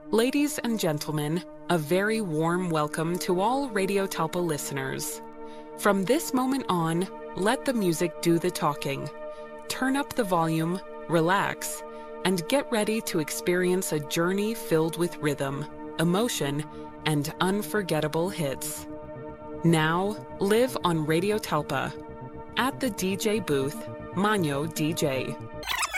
Ladies and gentlemen, a very warm welcome to all Radio Talpa listeners. From this moment on, let the music do the talking. Turn up the volume, relax, and get ready to experience a journey filled with rhythm, emotion, and unforgettable hits. Now, live on Radio Talpa. At the DJ booth, Manyo DJ.